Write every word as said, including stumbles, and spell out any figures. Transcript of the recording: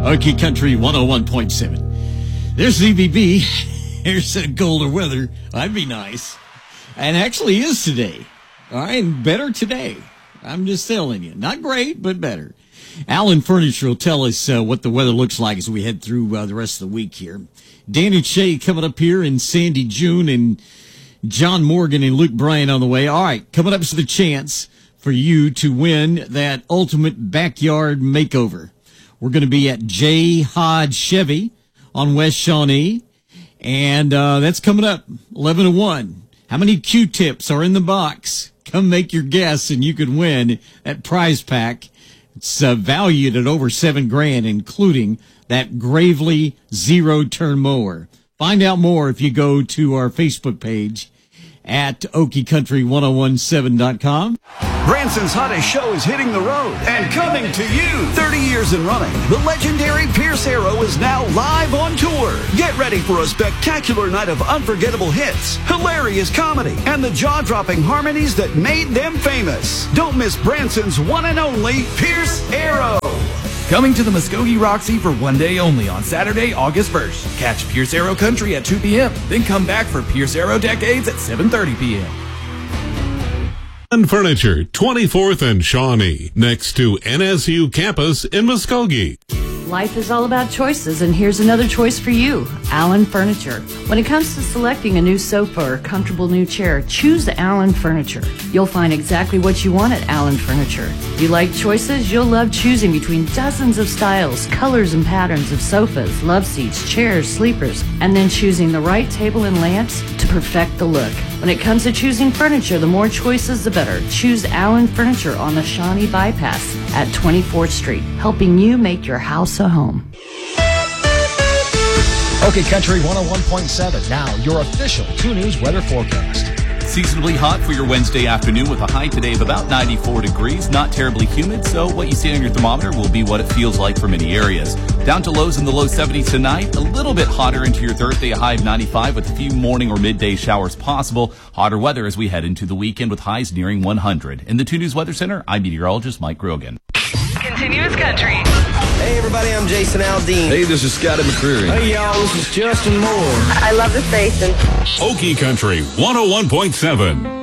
Okie Country one oh one point seven. There's Z B B. Here's the colder weather. That'd be nice. And actually is today. All right, and better today. I'm just telling you. Not great, but better. Allen Furniture will tell us uh, what the weather looks like as we head through uh, the rest of the week here. Dan and Shay coming up here, and Sandy June and John Morgan and Luke Bryan on the way. All right, coming up is the chance for you to win that ultimate backyard makeover. We're going to be at J. Hodge Chevy on West Shawnee, and uh, that's coming up eleven to one. How many Q-tips are in the box? Come make your guess, and you could win that prize pack. It's uh, valued at over seven grand, including that Gravely zero-turn mower. Find out more if you go to our Facebook page at Okie Country ten seventeen dot com. Branson's hottest show is hitting the road and coming to you. thirty years in running, the legendary Pierce Arrow is now live on tour. Get ready for a spectacular night of unforgettable hits, hilarious comedy, and the jaw-dropping harmonies that made them famous. Don't miss Branson's one and only Pierce Arrow. Coming to the Muskogee Roxy for one day only on Saturday, August first. Catch Pierce Arrow Country at two p.m. Then come back for Pierce Arrow Decades at seven thirty p.m. Furniture, twenty-fourth and Shawnee, next to N S U campus in Muskogee. Life is all about choices, and here's another choice for you, Allen Furniture. When it comes to selecting a new sofa or comfortable new chair, choose Allen Furniture. You'll find exactly what you want at Allen Furniture. You like choices? You'll love choosing between dozens of styles, colors, and patterns of sofas, love seats, chairs, sleepers, and then choosing the right table and lamps to perfect the look. When it comes to choosing furniture, the more choices, the better. Choose Allen Furniture on the Shawnee Bypass at twenty-fourth Street, helping you make your house a home. Okay, Country one oh one point seven. Now, your official two News weather forecast. Seasonably hot for your Wednesday afternoon with a high today of about ninety-four degrees. Not terribly humid, so what you see on your thermometer will be what it feels like for many areas. Down to lows in the low seventies tonight. A little bit hotter into your Thursday, a high of ninety-five with a few morning or midday showers possible. Hotter weather as we head into the weekend with highs nearing one hundred. In the two News Weather Center, I'm meteorologist Mike Grogan. Continuous Country. Hey everybody, I'm Jason Aldean. Hey, this is Scotty McCreery. Hey y'all, this is Justin Moore. I love the station. Okie Country one oh one point seven.